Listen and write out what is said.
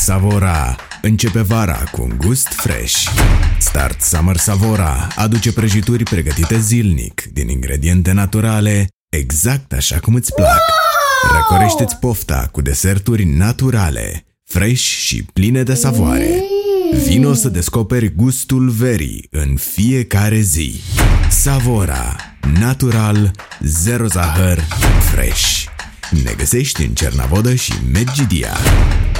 Savora. Începe vara cu un gust fresh. Start Summer Savora aduce prăjituri pregătite zilnic din ingrediente naturale, exact așa cum îți plac. Răcorește-ți pofta cu deserturi naturale, fresh și pline de savoare. Vino să descoperi gustul verii în fiecare zi. Savora. Natural, zero zahăr, fresh. Ne găsești în Cernavodă și Medgidia.